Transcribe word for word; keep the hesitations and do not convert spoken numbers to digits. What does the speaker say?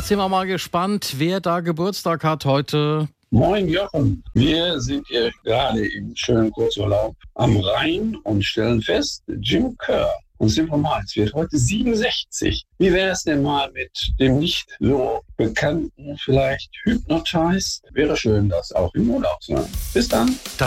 jetzt sind wir mal gespannt, wer da Geburtstag hat heute. Moin Jochen, wir sind hier gerade im schönen Kurzurlaub am Rhein und stellen fest, Jim Kerr, uns Informals, wird heute siebenundsechzig. Wie wäre es denn mal mit dem nicht so bekannten, vielleicht Hypnotized? Wäre schön, das auch im Urlaub zu haben. Bis dann.